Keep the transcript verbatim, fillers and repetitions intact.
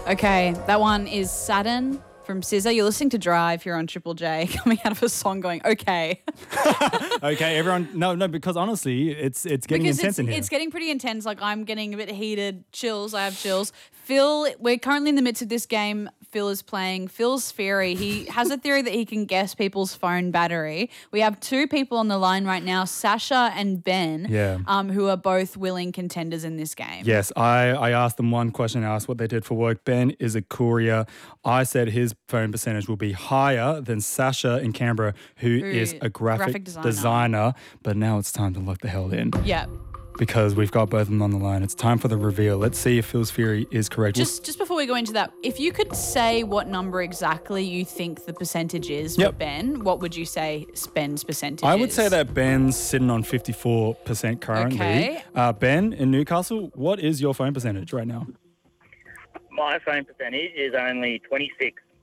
Okay, that one is Saturn from S Z A. You're listening to Drive here on Triple J, coming out of a song going, okay. Okay, everyone. No, no, because honestly, it's it's getting because intense it's, in here. it's getting pretty intense. Like, I'm getting a bit heated. Chills. I have chills. Phil, we're currently in the midst of this game. Phil is playing. Phil's Theory. He has a theory that he can guess people's phone battery. We have two people on the line right now, Sasha and Ben, Yeah. um, who are both willing contenders in this game. Yes, I, I asked them one question. I asked what they did for work. Ben is a courier. I said his phone percentage will be higher than Sasha in Canberra, who, Who is a graphic, graphic designer. designer. But now it's time to lock the hell in. Yeah. Because we've got both of them on the line. It's time for the reveal. Let's see if Phil's theory is correct. Just just before we go into that, if you could say what number exactly you think the percentage is for Yep. Ben, what would you say Ben's percentage I would is? say that Ben's sitting on fifty-four percent currently. Okay. Uh, Ben, in Newcastle, what is your phone percentage right now? My phone percentage is only twenty-six